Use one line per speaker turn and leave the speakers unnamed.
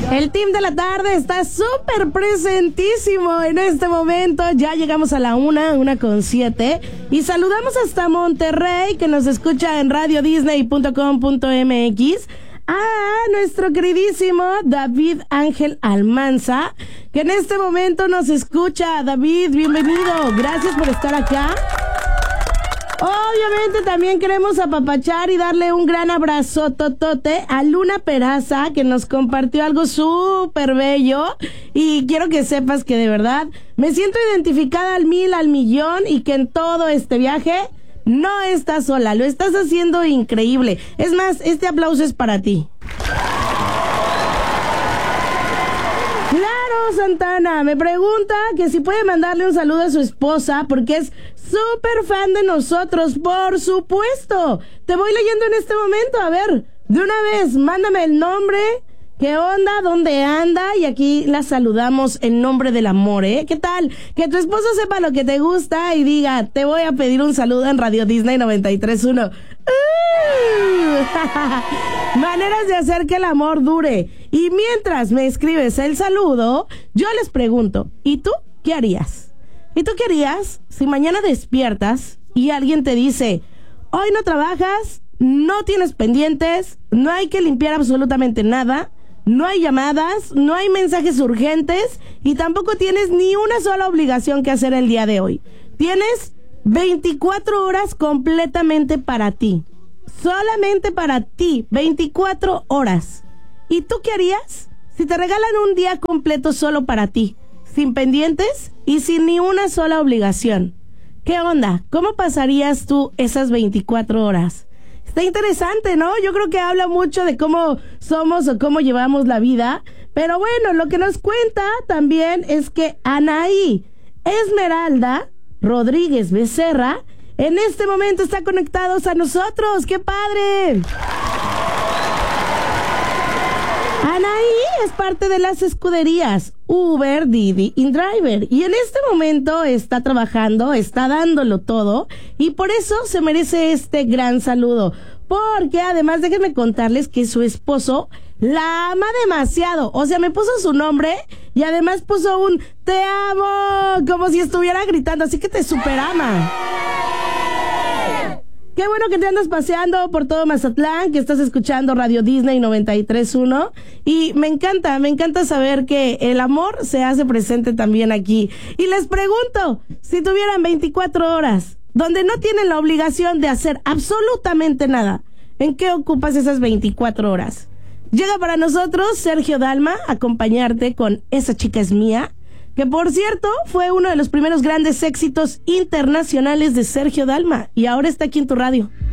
El team de la tarde está súper presentísimo en este momento. Ya llegamos a la 1:07. Y saludamos hasta Monterrey, que nos escucha en radiodisney.com.mx. A nuestro queridísimo David Ángel Almanza, que en este momento nos escucha. David, bienvenido. Gracias por estar acá. Obviamente también queremos apapachar y darle un gran abrazo totote a Luna Peraza, que nos compartió algo súper bello, y quiero que sepas que de verdad me siento identificada al 1000, al millón, y que en todo este viaje no estás sola, lo estás haciendo increíble. Es más, este aplauso es para ti. Santana me pregunta que si puede mandarle un saludo a su esposa porque es súper fan de nosotros. Por supuesto, te voy leyendo en este momento. A ver, de una vez, mándame el nombre, qué onda, dónde anda, y aquí la saludamos en nombre del amor, ¿eh? ¿Qué tal? Que tu esposo sepa lo que te gusta y diga, te voy a pedir un saludo en Radio Disney 93.1. Maneras de hacer que el amor dure. Y mientras me escribes el saludo, yo les pregunto, ¿y tú qué harías? ¿Y tú qué harías si mañana despiertas y alguien te dice, hoy no trabajas, no tienes pendientes, no hay que limpiar absolutamente nada, no hay llamadas, no hay mensajes urgentes y tampoco tienes ni una sola obligación que hacer el día de hoy? Tienes 24 horas completamente para ti. Solamente para ti, 24 horas. ¿Y tú qué harías si te regalan un día completo solo para ti, sin pendientes y sin ni una sola obligación? ¿Qué onda? ¿Cómo pasarías tú esas 24 horas? Está interesante, ¿no? Yo creo que habla mucho de cómo somos o cómo llevamos la vida. Pero bueno, lo que nos cuenta también es que Anaí Esmeralda Rodríguez Becerra en este momento está conectados a nosotros. ¡Qué padre! Anaí es parte de las escuderías Uber, Didi, InDriver, y en este momento está trabajando, está dándolo todo, y por eso se merece este gran saludo, porque además déjenme contarles que su esposo la ama demasiado. O sea, me puso su nombre y además puso un te amo, como si estuviera gritando, así que te superama. Qué bueno que te andas paseando por todo Mazatlán, que estás escuchando Radio Disney 93.1, y me encanta saber que el amor se hace presente también aquí. Y les pregunto, si tuvieran 24 horas, donde no tienen la obligación de hacer absolutamente nada, ¿en qué ocupas esas 24 horas? Llega para nosotros Sergio Dalma a acompañarte con Esa chica es mía, que por cierto fue uno de los primeros grandes éxitos internacionales de Sergio Dalma y ahora está aquí en tu radio.